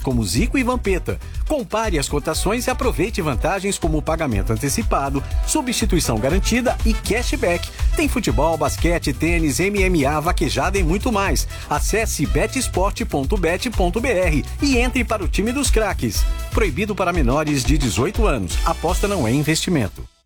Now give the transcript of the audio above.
como Zico e Vampeta. Compare as cotações e aproveite vantagens como pagamento antecipado, substituição garantida e cashback. Tem futebol, basquete, tênis, MMA, vaquejada e muito mais. Acesse betesport.bet.br e entre para o time dos craques. Proibido para menores de 18 anos. Aposta não é investimento.